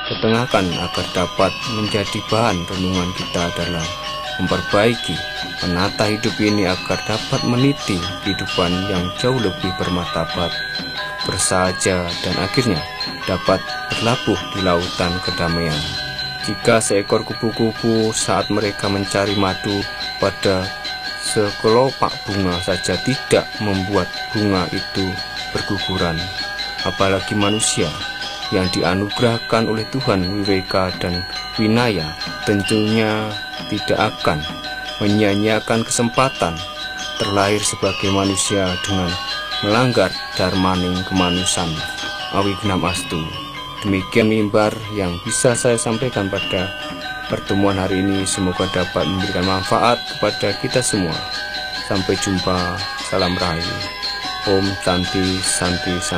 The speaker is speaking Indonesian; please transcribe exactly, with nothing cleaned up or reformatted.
ketengahkan agar dapat menjadi bahan renungan kita dalam memperbaiki, menata hidup ini agar dapat meniti kehidupan yang jauh lebih bermartabat, bersahaja, dan akhirnya dapat berlabuh di lautan kedamaian. Jika seekor kupu-kupu saat mereka mencari madu pada sekelopak bunga saja tidak membuat bunga itu berguguran, apalagi manusia yang dianugerahkan oleh Tuhan wiweka dan winaya tentunya tidak akan menyia-nyiakan kesempatan terlahir sebagai manusia dengan melanggar darmaning kemanusiaan. Awi genam astu. Demikian mimbar yang bisa saya sampaikan pada pertemuan hari ini. Semoga dapat memberikan manfaat kepada kita semua. Sampai jumpa. Salam Rahayu. Om Santi Santi Santi.